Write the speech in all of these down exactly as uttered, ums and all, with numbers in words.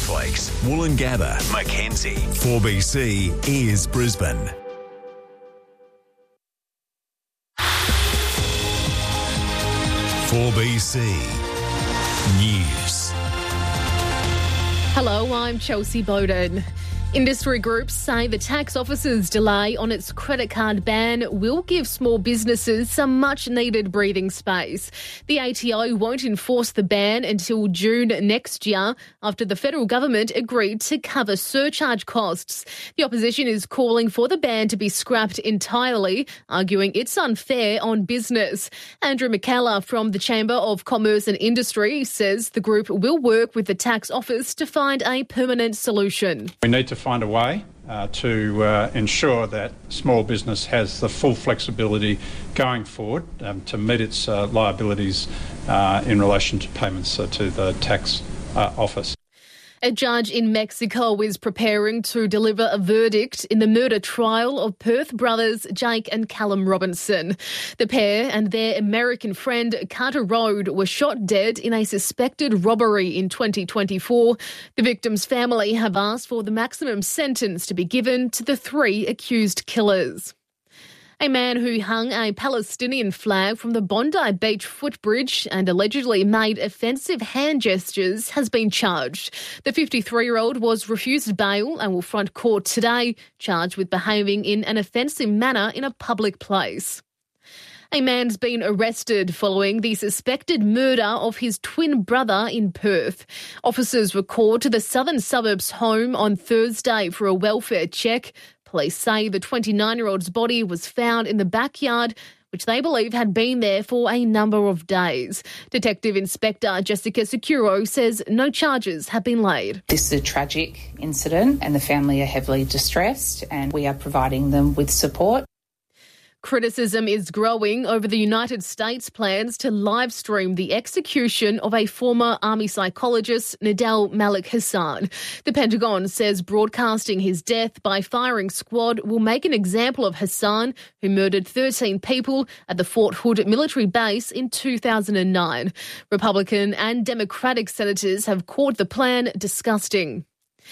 Northlakes, Woolloongabba, Mackenzie. four B C is Brisbane. four B C News. Hello, I'm Chelsea Bowden. Industry groups say the tax office's delay on its credit card ban will give small businesses some much-needed breathing space. The A T O won't enforce the ban until June next year after the federal government agreed to cover surcharge costs. The opposition is calling for the ban to be scrapped entirely, arguing it's unfair on business. Andrew McKellar from the Chamber of Commerce and Industry says the group will work with the tax office to find a permanent solution. We need to find a way uh, to uh, ensure that small business has the full flexibility going forward um, to meet its uh, liabilities uh, in relation to payments uh, to the tax uh, office. A judge in Mexico is preparing to deliver a verdict in the murder trial of Perth brothers Jake and Callum Robinson. The pair and their American friend Carter Road were shot dead in a suspected robbery in twenty twenty-four. The victims' family have asked for the maximum sentence to be given to the three accused killers. A man who hung a Palestinian flag from the Bondi Beach footbridge and allegedly made offensive hand gestures has been charged. The fifty-three-year-old was refused bail and will front court today, charged with behaving in an offensive manner in a public place. A man's been arrested following the suspected murder of his twin brother in Perth. Officers were called to the southern suburbs home on Thursday for a welfare check. Police say the twenty-nine-year-old's body was found in the backyard, which they believe had been there for a number of days. Detective Inspector Jessica Securo says no charges have been laid. This is a tragic incident and the family are heavily distressed and we are providing them with support. Criticism is growing over the United States' plans to live stream the execution of a former army psychologist, Nadal Malik Hassan. The Pentagon says broadcasting his death by firing squad will make an example of Hassan, who murdered thirteen people at the Fort Hood military base in two thousand nine. Republican and Democratic senators have called the plan disgusting.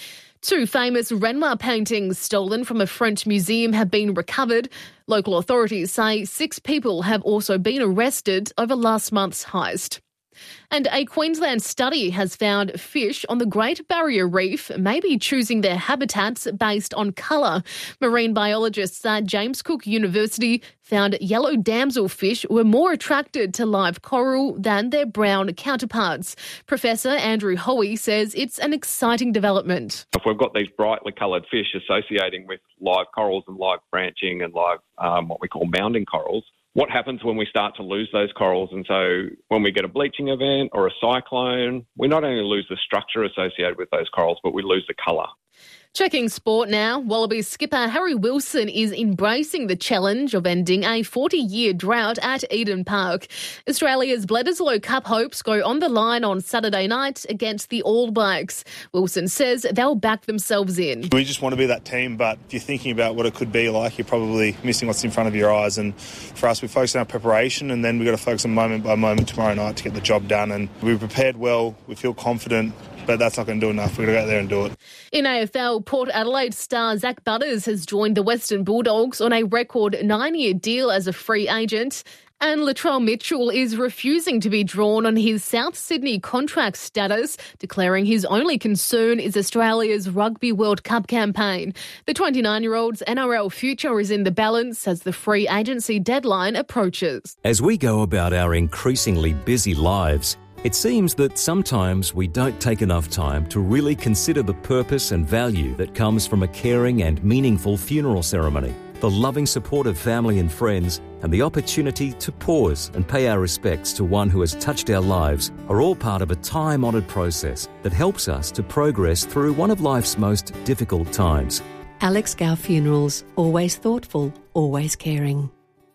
Two famous Renoir paintings stolen from a French museum have been recovered. Local authorities say six people have also been arrested over last month's heist. And a Queensland study has found fish on the Great Barrier Reef may be choosing their habitats based on colour. Marine biologists at James Cook University found yellow damselfish were more attracted to live coral than their brown counterparts. Professor Andrew Hoey says it's an exciting development. If we've got these brightly coloured fish associating with live corals and live branching and live um, what we call mounding corals, what happens when we start to lose those corals? And so when we get a bleaching event or a cyclone, we not only lose the structure associated with those corals, but we lose the colour. Checking sport now, Wallabies skipper Harry Wilson is embracing the challenge of ending a forty-year drought at Eden Park. Australia's Bledisloe Cup hopes go on the line on Saturday night against the All Blacks. Wilson says they'll back themselves in. We just want to be that team, but if you're thinking about what it could be like, you're probably missing what's in front of your eyes. And for us, we focus on our preparation, and then we've got to focus on moment by moment tomorrow night to get the job done. And we're prepared well, we feel confident, but that's not going to do enough. We've got to go out there and do it. In A F L, Port Adelaide star Zach Butters has joined the Western Bulldogs on a record nine-year deal as a free agent. And Latrell Mitchell is refusing to be drawn on his South Sydney contract status, declaring his only concern is Australia's Rugby World Cup campaign. The twenty-nine-year-old's N R L future is in the balance as the free agency deadline approaches. As we go about our increasingly busy lives, it seems that sometimes we don't take enough time to really consider the purpose and value that comes from a caring and meaningful funeral ceremony. The loving support of family and friends and the opportunity to pause and pay our respects to one who has touched our lives are all part of a time-honoured process that helps us to progress through one of life's most difficult times. Alex Gow Funerals, always thoughtful, always caring.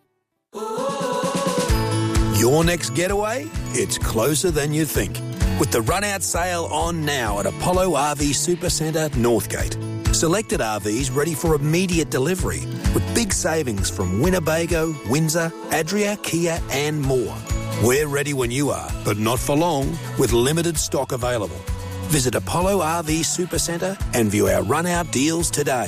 Your next getaway? It's closer than you think. With the run-out sale on now at Apollo R V Supercentre, Northgate. Selected R Vs ready for immediate delivery with big savings from Winnebago, Windsor, Adria, Kia and more. We're ready when you are, but not for long with limited stock available. Visit Apollo R V Supercentre and view our run-out deals today.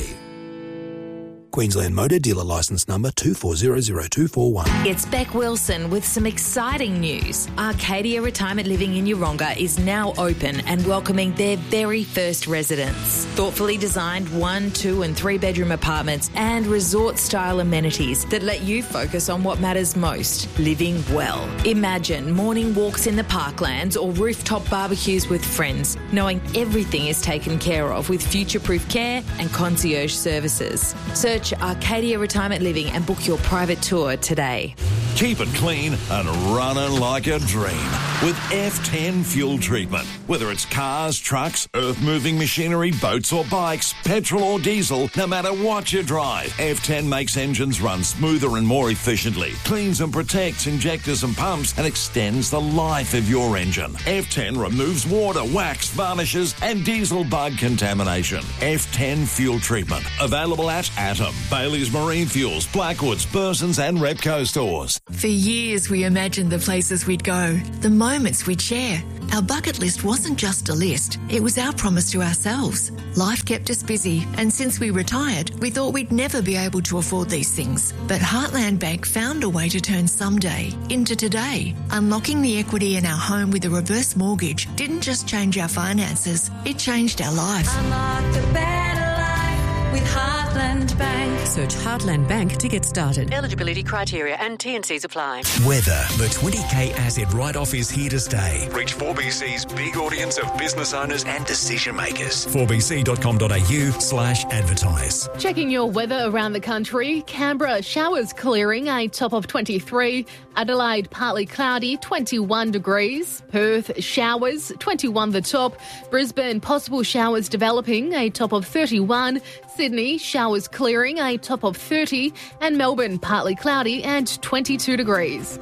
Queensland Motor Dealer Licence Number two four zero zero two four one. It's Beck Wilson with some exciting news. Arcadia Retirement Living in Yeronga is now open and welcoming their very first residents. Thoughtfully designed one, two and three bedroom apartments and resort-style amenities that let you focus on what matters most, living well. Imagine morning walks in the parklands or rooftop barbecues with friends, knowing everything is taken care of with future-proof care and concierge services. Search Arcadia Retirement Living and book your private tour today. Keep it clean and running like a dream with F ten fuel treatment. Whether it's cars, trucks, earth-moving machinery, boats or bikes, petrol or diesel, no matter what you drive, F ten makes engines run smoother and more efficiently, cleans and protects injectors and pumps, and extends the life of your engine. F ten removes water, wax, varnishes and diesel bug contamination. F ten fuel treatment. Available at Atom, Bailey's Marine Fuels, Blackwoods, Burson's and Repco stores. For years we imagined the places we'd go, the moments we'd share. Our bucket list wasn't just a list, it was our promise to ourselves. Life kept us busy, and since we retired, we thought we'd never be able to afford these things. But Heartland Bank found a way to turn someday into today. Unlocking the equity in our home with a reverse mortgage didn't just change our finances, it changed our life. Unlock the better life with Heartland Bank. Search Heartland Bank to get started. Eligibility criteria and T and Cs apply. Weather. The twenty K asset write-off is here to stay. Reach four B C's big audience of business owners and decision makers. four b c dot com dot a u slash advertise. Checking your weather around the country. Canberra, showers clearing, a top of twenty-three. Adelaide, partly cloudy, twenty-one degrees. Perth, showers, twenty-one the top. Brisbane, possible showers developing, a top of thirty-one. Sydney, showers clearing, a top of thirty. And Melbourne, partly cloudy and twenty-two degrees.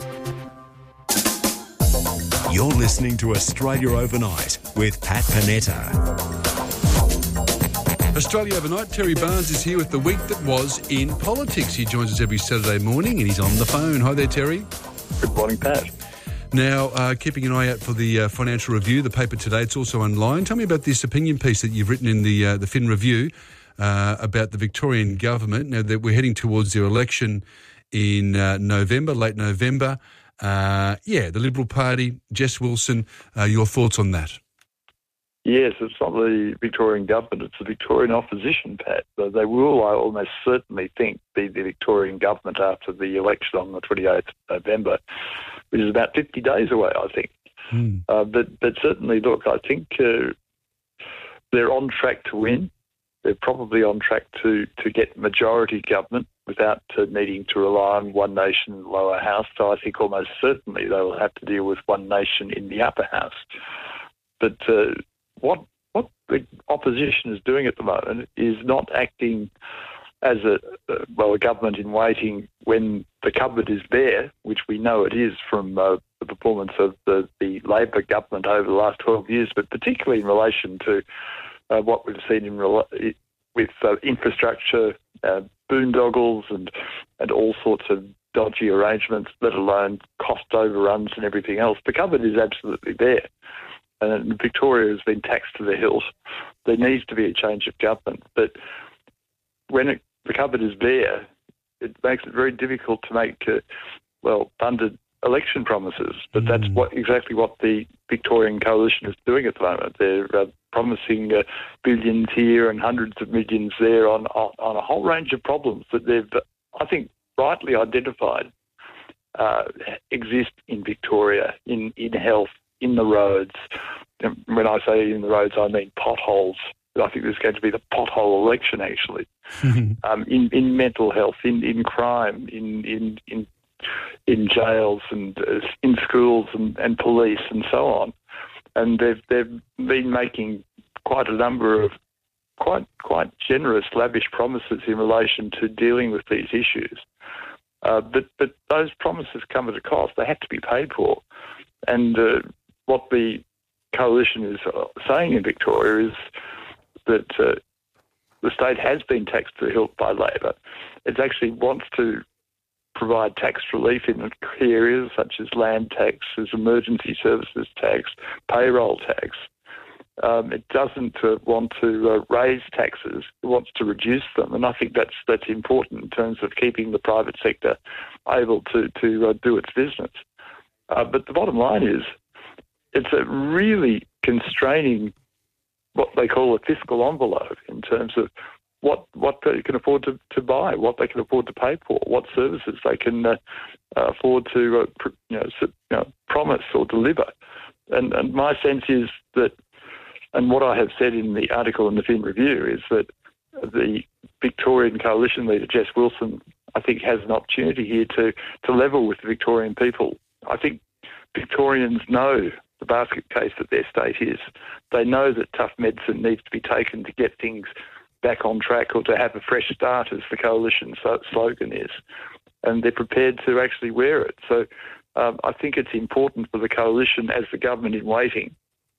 You're listening to Australia Overnight with Pat Panetta. Australia Overnight, Terry Barnes is here with the week that was in politics. He joins us every Saturday morning and he's on the phone. Hi there, Terry. Good morning, Pat. Now, uh, keeping an eye out for the uh, Financial Review, the paper today, it's also online. Tell me about this opinion piece that you've written in the uh, the Fin Review uh, about the Victorian government. Now, that we're heading towards their election in uh, November, late November. Uh, yeah, the Liberal Party, Jess Wilson, uh, your thoughts on that? Yes, it's not the Victorian government, it's the Victorian opposition, Pat. So they will, I almost certainly think, be the Victorian government after the election on the twenty-eighth of November, which is about fifty days away, I think. Hmm. Uh, but, but certainly, look, I think uh, they're on track to win. They're probably on track to, to get majority government without uh, needing to rely on one nation lower house. So I think almost certainly they will have to deal with one nation in the upper house. But uh, what what the opposition is doing at the moment is not acting as a, uh, well, a government in waiting when the cupboard is bare, which we know it is from uh, the performance of the, the Labor government over the last twelve years, but particularly in relation to uh, what we've seen in rela- with uh, infrastructure, uh, boondoggles and, and all sorts of dodgy arrangements, let alone cost overruns and everything else. The cupboard is absolutely bare. And Victoria has been taxed to the hilt. There needs to be a change of government. But when it, the cupboard is bare, it makes it very difficult to make, uh, well, funded election promises. But mm. that's what exactly what the Victorian coalition is doing at the moment. They're uh, promising uh, billions here and hundreds of millions there on, on, on a whole range of problems that they've, I think, rightly identified uh, exist in Victoria, in, in health, in the roads. When I say in the roads, I mean potholes. I think there's going to be the pothole election, actually. um, in, in mental health, in, in crime, in in in, in jails and uh, in schools and, and police and so on. And they've they've been making quite a number of quite quite generous, lavish promises in relation to dealing with these issues. Uh, but but those promises come at a cost. They have to be paid for. And uh, what the coalition is saying in Victoria is that uh, the state has been taxed to the hilt by Labor. It actually wants to provide tax relief in key areas such as land tax, as emergency services tax, payroll tax. Um, it doesn't uh, want to uh, raise taxes. It wants to reduce them, and I think that's that's important in terms of keeping the private sector able to to uh, do its business. Uh, but the bottom line is, it's a really constraining what they call a fiscal envelope in terms of what what they can afford to, to buy, what they can afford to pay for, what services they can uh, uh, afford to uh, pr- you know, you know, promise or deliver. And, and my sense is that, and what I have said in the article in the Fin Review is that the Victorian Coalition leader, Jess Wilson, I think has an opportunity here to, to level with the Victorian people. I think Victorians know the basket case that their state is. They know that tough medicine needs to be taken to get things back on track or to have a fresh start, as the coalition slogan is. And they're prepared to actually wear it. So um, I think it's important for the coalition as the government in waiting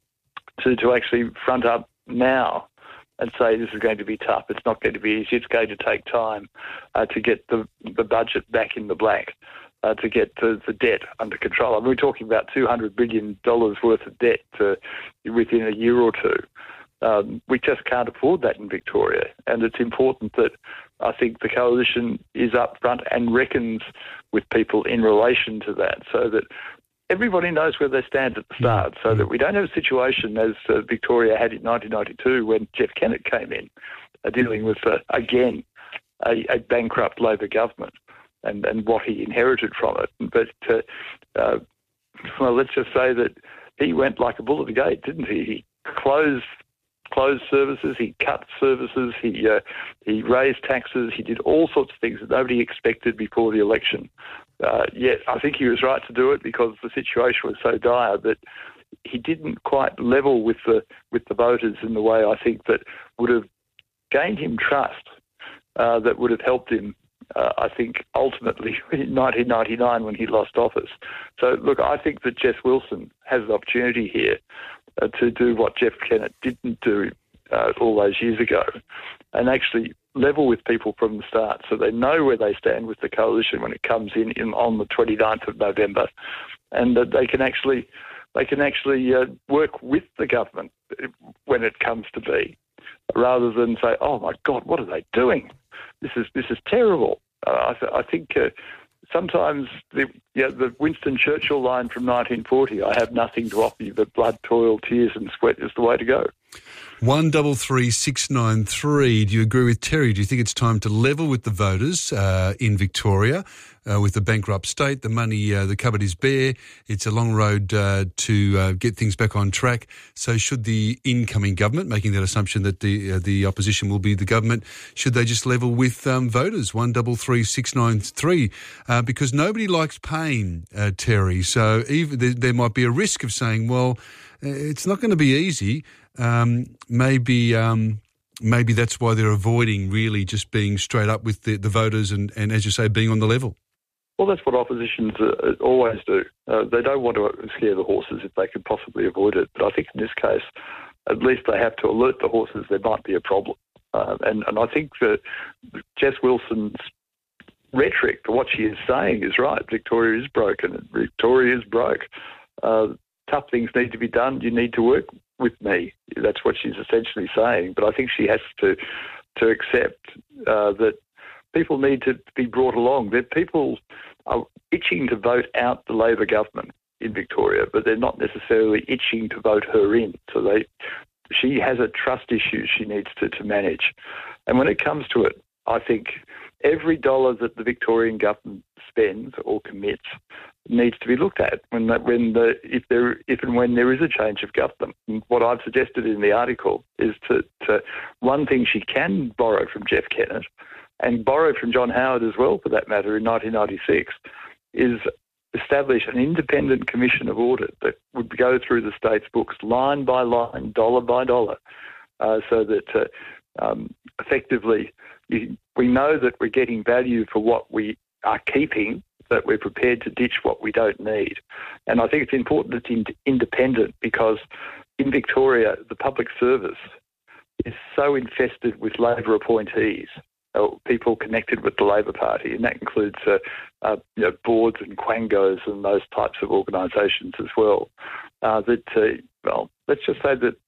to, to actually front up now and say this is going to be tough. It's not going to be easy. It's going to take time uh, to get the, the budget back in the black, uh, to get the, the debt under control. I mean, we're talking about two hundred billion dollars worth of debt uh, within a year or two. Um, we just can't afford that in Victoria, and it's important that I think the coalition is up front and reckons with people in relation to that, so that everybody knows where they stand at the start, so that we don't have a situation as uh, Victoria had in nineteen ninety-two when Jeff Kennett came in, uh, dealing with, uh, again, a, a bankrupt Labor government and, and what he inherited from it. But, uh, uh, well, let's just say that he went like a bull at the gate, didn't he? He closed closed services, he cut services, he uh, he raised taxes, he did all sorts of things that nobody expected before the election. Uh, yet I think he was right to do it because the situation was so dire that he didn't quite level with the with the voters in the way I think that would have gained him trust, uh, that would have helped him, uh, I think, ultimately in nineteen ninety-nine when he lost office. So, look, I think that Jess Wilson has an opportunity here Uh, to do what Jeff Kennett didn't do uh, all those years ago and actually level with people from the start so they know where they stand with the coalition when it comes in, in on the twenty-ninth of November, and that they can actually they can actually uh, work with the government when it comes to be, rather than say, oh my God, what are they doing? This is this is terrible. Uh, I, th- I think uh, sometimes the yeah, the Winston Churchill line from nineteen forty, I have nothing to offer you but blood, toil, tears and sweat is the way to go. One double three six nine three. Do you agree with Terry? Do you think it's time to level with the voters uh, in Victoria uh, with the bankrupt state? The money, uh, the cupboard is bare. It's a long road uh, to uh, get things back on track. So should the incoming government, making that assumption that the uh, the opposition will be the government, should they just level with um, voters? One double three six nine three. Uh, because nobody likes pain, uh, Terry. So even there, there might be a risk of saying, well, it's not going to be easy. Um, maybe um, maybe that's why they're avoiding really just being straight up with the, the voters and, and, as you say, being on the level. Well, that's what oppositions uh, always do. Uh, they don't want to scare the horses if they can possibly avoid it. But I think in this case, at least they have to alert the horses there might be a problem. Uh, and, and I think that Jess Wilson's rhetoric, what she is saying is right. Victoria is broken. Victoria is broke. Uh, tough things need to be done. You need to work with me. That's what she's essentially saying. But I think she has to to accept uh, that people need to be brought along. That people are itching to vote out the Labor government in Victoria, but they're not necessarily itching to vote her in. So they, she has a trust issue she needs to, to manage. And when it comes to it, I think every dollar that the Victorian government spends or commits needs to be looked at when that, when the if there if and when there is a change of government. And what I've suggested in the article is to, to one thing she can borrow from Jeff Kennett and borrow from John Howard as well, for that matter, in nineteen ninety-six, is establish an independent commission of audit that would go through the state's books line by line, dollar by dollar, uh, so that uh, um, effectively you, we know that we're getting value for what we are keeping, that we're prepared to ditch what we don't need. And I think it's important it's in- independent because in Victoria, the public service is so infested with Labor appointees, uh, people connected with the Labor Party, and that includes uh, uh, you know, boards and quangos and those types of organisations as well, uh, that, uh, well, let's just say that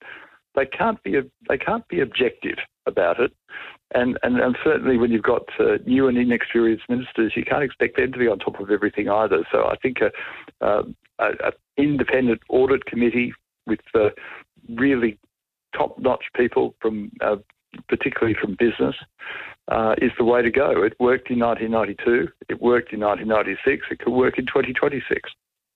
they can't be they can't be objective about it. And, and, and certainly when you've got uh, new and inexperienced ministers, you can't expect them to be on top of everything either. So I think a, uh, a, a independent audit committee with uh, really top-notch people from, uh, particularly from business, uh, is the way to go. It worked in nineteen ninety-two. It worked in nineteen ninety-six. It could work in twenty twenty-six.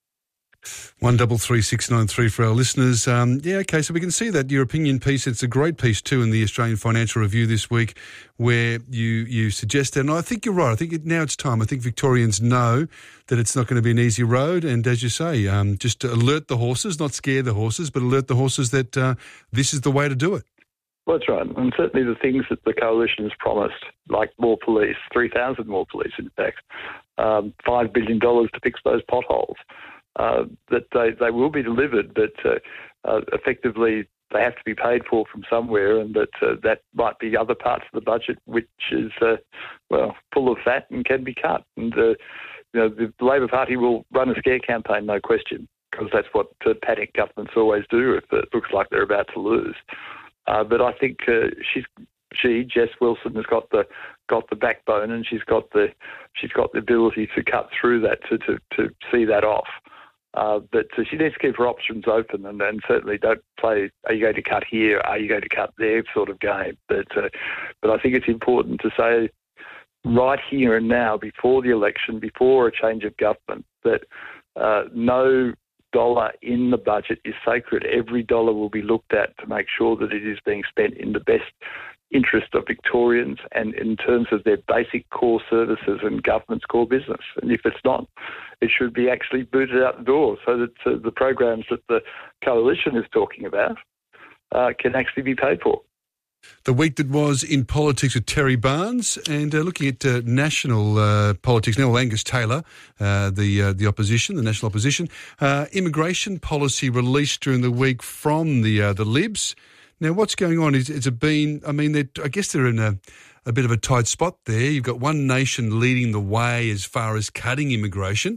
One double three six nine three for our listeners. Um, yeah, okay, so we can see that your opinion piece, it's a great piece too in the Australian Financial Review this week where you, you suggest that, and I think you're right, I think it, now it's time. I think Victorians know that it's not going to be an easy road, and as you say, um, just to alert the horses, not scare the horses, but alert the horses that uh, this is the way to do it. Well, that's right, and certainly the things that the Coalition has promised, like more police, three thousand more police in fact, um, five billion dollars to fix those potholes, Uh, that they, they will be delivered, but uh, uh, effectively they have to be paid for from somewhere, and that uh, that might be other parts of the budget which is, uh, well, full of fat and can be cut. And uh, you know, the Labor Party will run a scare campaign, no question, because that's what uh, panic governments always do if it looks like they're about to lose. Uh, but I think uh, she's she, Jess Wilson, has got the got the backbone, and she's got the she's got the ability to cut through that to to, to see that off. Uh, but uh, she needs to keep her options open, and, and certainly don't play, are you going to cut here, are you going to cut there sort of game. But uh, but I think it's important to say right here and now, before the election, before a change of government, that uh, no dollar in the budget is sacred. Every dollar will be looked at to make sure that it is being spent in the best interest of Victorians and in terms of their basic core services and government's core business. And if it's not, it should be actually booted out the door so that uh, the programs that the Coalition is talking about uh, can actually be paid for. The week that was in politics with Terry Barnes, and uh, looking at uh, national uh, politics now, Angus Taylor, uh, the uh, the opposition, the national opposition, uh, immigration policy released during the week from the uh, the Libs. Now, what's going on? Is it's been? I mean, I guess they're in a, a bit of a tight spot there. You've got one nation leading the way as far as cutting immigration.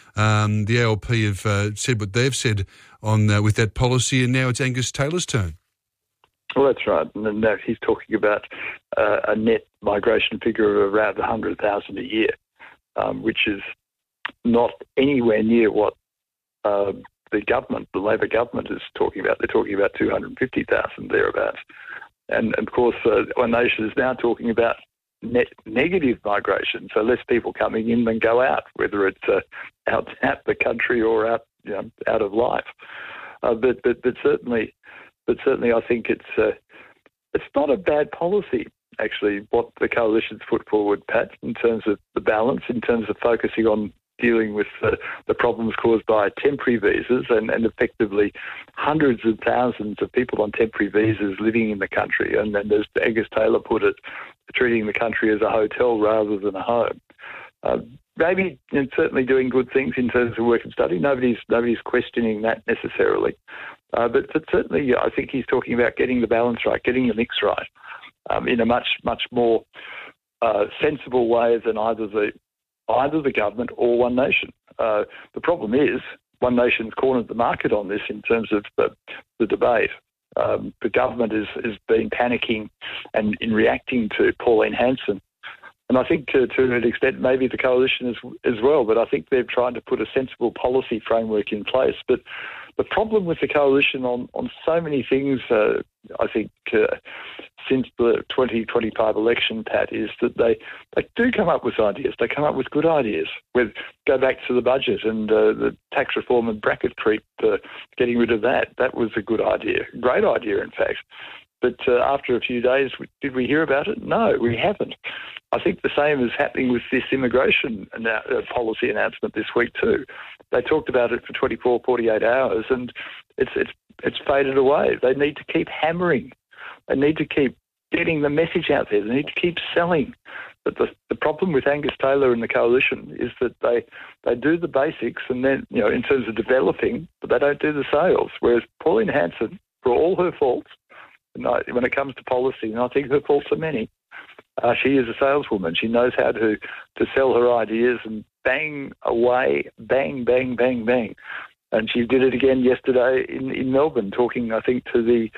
Um, the A L P have uh, said what they've said on uh, with that policy, and now it's Angus Taylor's turn. Well, that's right. And now he's talking about uh, a net migration figure of around one hundred thousand a year, um, which is not anywhere near what uh, the government, the Labor government, is talking about. They're talking about two hundred fifty thousand thereabouts. And, and of course, uh, One Nation is now talking about net negative migration, so less people coming in than go out, whether it's uh, out out the country or out you know, out of life. Uh, but, but but certainly. But certainly I think it's uh, it's not a bad policy, actually, what the Coalition's put forward, Pat, in terms of the balance, in terms of focusing on dealing with uh, the problems caused by temporary visas and, and effectively hundreds of thousands of people on temporary visas living in the country. And then, as Angus Taylor put it, treating the country as a hotel rather than a home. Uh, maybe you know, certainly doing good things in terms of work and study. Nobody's nobody's questioning that necessarily. Uh, but, but certainly I think he's talking about getting the balance right, getting the mix right um, in a much, much more uh, sensible way than either the either the government or One Nation. Uh, the problem is One Nation's cornered the market on this in terms of the, the debate. Um, the government is, is been panicking and in reacting to Pauline Hanson. And I think to, to an extent maybe the Coalition as, as well, but I think they're trying to put a sensible policy framework in place. But the problem with the Coalition on, on so many things, uh, I think, uh, since the twenty twenty-five election, Pat, is that they, they do come up with ideas. They come up with good ideas. With go back to the budget and uh, the tax reform and bracket creep, uh, getting rid of that. That was a good idea, great idea, in fact. But uh, after a few days, did we hear about it? No, we haven't. I think the same is happening with this immigration annou- uh, policy announcement this week too. They talked about it for twenty-four, forty-eight hours, and it's it's it's faded away. They need to keep hammering. They need to keep getting the message out there. They need to keep selling. But the the problem with Angus Taylor and the Coalition is that they they do the basics, and then you know in terms of developing, but they don't do the sales. Whereas Pauline Hanson, for all her faults, when it comes to policy, and I think her faults are many, uh, she is a saleswoman. She knows how to, to sell her ideas and bang away, bang, bang, bang, bang. And she did it again yesterday in, in Melbourne, talking, I think, to the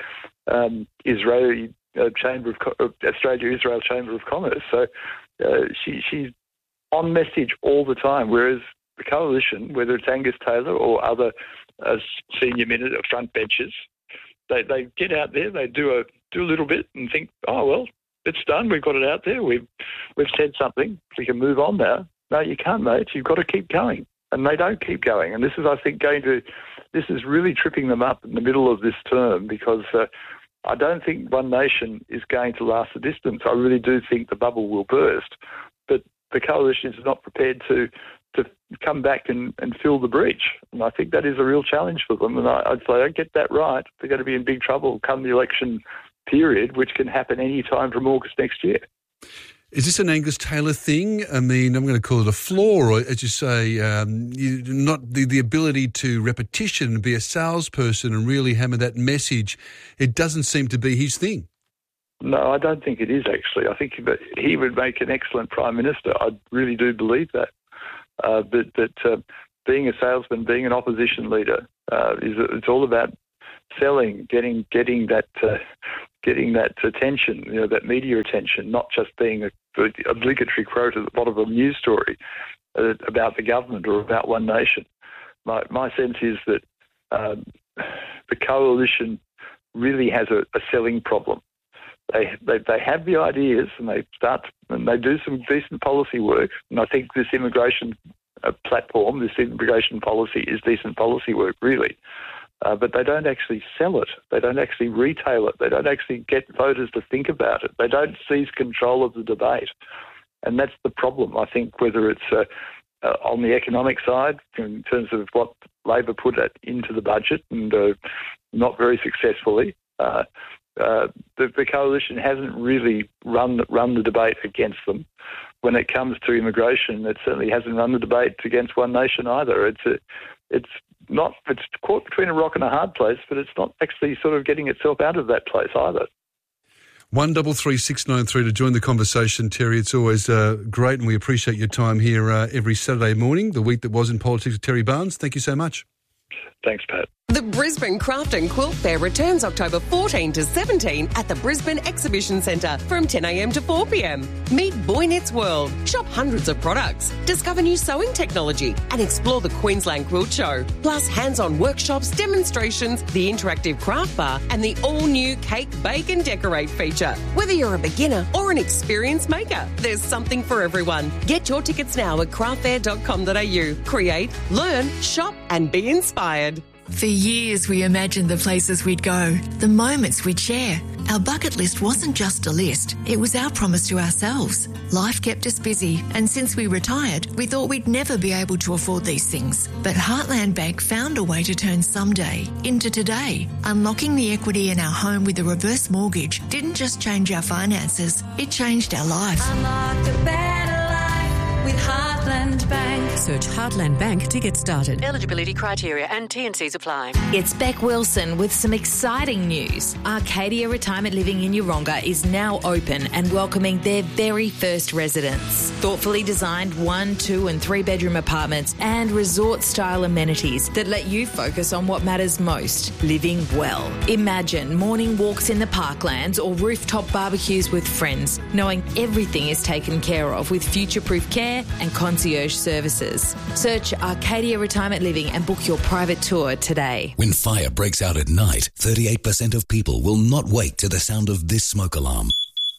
um, Israeli uh, Chamber of Co- Australia-Israel Chamber of Commerce. So uh, she, she's on message all the time, whereas the coalition, whether it's Angus Taylor or other uh, senior minute front benches, they, they get out there, they do a do a little bit and think, oh, well, it's done, we've got it out there, we've, we've said something, we can move on now. No, you can't, mate, you've got to keep going. And they don't keep going. And this is, I think, going to, this is really tripping them up in the middle of this term, because uh, I don't think One Nation is going to last the distance. I really do think the bubble will burst. But the coalition is not prepared to to come back and, and fill the breach. And I think that is a real challenge for them. And I, I'd say, I get that right, they're going to be in big trouble come the election period, which can happen any time from August next year. Is this an Angus Taylor thing? I mean, I'm going to call it a flaw, or as you say, um, you, not the, the ability to repetition and be a salesperson and really hammer that message. It doesn't seem to be his thing. No, I don't think it is, actually. I think he would make an excellent Prime Minister. I really do believe that. Uh, but that uh, being a salesman, being an opposition leader, uh, is it's all about selling, getting getting that uh, getting that attention, you know, that media attention, not just being a, a obligatory quote at the bottom of a news story uh, about the government or about One Nation. My my sense is that um, the coalition really has a, a selling problem. They, they they have the ideas and they start and they do some decent policy work. And I think this immigration uh, platform, this immigration policy, is decent policy work, really. Uh, but they don't actually sell it. They don't actually retail it. They don't actually get voters to think about it. They don't seize control of the debate. And that's the problem, I think, whether it's uh, uh, on the economic side, in terms of what Labor put it into the budget, and uh, not very successfully. Uh, uh, the, the coalition hasn't really run, run the debate against them. When it comes to immigration, it certainly hasn't run the debate against One Nation either. It's a, it's not it's caught between a rock and a hard place, but it's not actually sort of getting itself out of that place either. One double three six nine three to join the conversation, Terry. It's always uh, great, and we appreciate your time here uh, every Saturday morning. The week that was in politics with Terry Barnes. Thank you so much. Thanks, Pat. The Brisbane Craft and Quilt Fair returns October fourteen to seventeen at the Brisbane Exhibition Centre from ten a m to four p m. Meet Boy Knits World, shop hundreds of products, discover new sewing technology and explore the Queensland Quilt Show. Plus hands-on workshops, demonstrations, the interactive craft bar and the all-new Cake, Bake and Decorate feature. Whether you're a beginner or an experienced maker, there's something for everyone. Get your tickets now at craft fair dot com dot a u. Create, learn, shop and be inspired. For years, we imagined the places we'd go, the moments we'd share. Our bucket list wasn't just a list, it was our promise to ourselves. Life kept us busy, and since we retired, we thought we'd never be able to afford these things. But Heartland Bank found a way to turn someday into today. Unlocking the equity in our home with a reverse mortgage didn't just change our finances, it changed our life. Unlock a better life with Heartland Bank. Search Heartland Bank to get started. Eligibility criteria and T and Cs apply. It's Beck Wilson with some exciting news. Arcadia Retirement Living in Yeronga is now open and welcoming their very first residents. Thoughtfully designed one, two and three bedroom apartments and resort-style amenities that let you focus on what matters most, living well. Imagine morning walks in the parklands or rooftop barbecues with friends, knowing everything is taken care of with future-proof care and concierge services. Search Arcadia Retirement Living and book your private tour today. When fire breaks out at night, thirty-eight percent of people will not wake to the sound of this smoke alarm.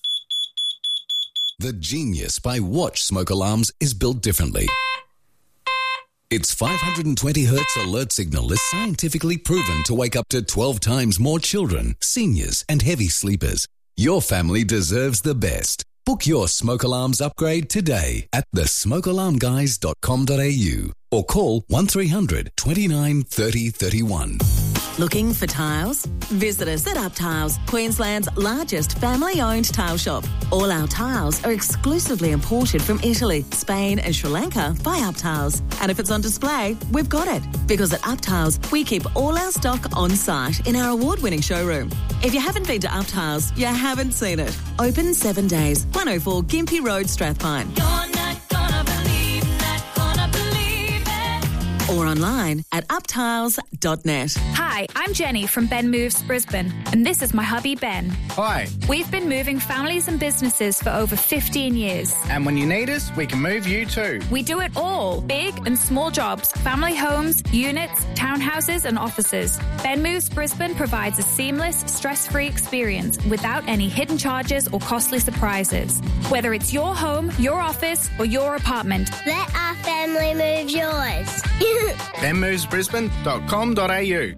The Genius by Watch smoke alarms is built differently. Its five hundred twenty hertz alert signal is scientifically proven to wake up to twelve times more children, seniors and heavy sleepers. Your family deserves the best. Book your smoke alarms upgrade today at the smoke alarm guys dot com dot a u or call one three hundred twenty-nine thirty thirty-one. Looking for tiles? Visit us at Up Tiles, Queensland's largest family-owned tile shop. All our tiles are exclusively imported from Italy, Spain and Sri Lanka by Up Tiles. And if it's on display, we've got it. Because at Up Tiles, we keep all our stock on site in our award-winning showroom. If you haven't been to Up Tiles, you haven't seen it. Open seven days, one oh four Gympie Road, Strathpine. You're not gonna believe, not gonna believe it. or online at uptiles dot net. Hi, I'm Jenny from Ben Moves Brisbane, and this is my hubby Ben. Hi. We've been moving families and businesses for over fifteen years. And when you need us, we can move you too. We do it all, big and small jobs, family homes, units, townhouses and offices. Ben Moves Brisbane provides a seamless, stress-free experience without any hidden charges or costly surprises. Whether it's your home, your office or your apartment, let our family move yours. ben moves brisbane dot com dot a u.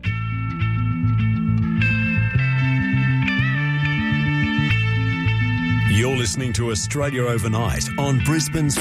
You're listening to Australia Overnight on Brisbane's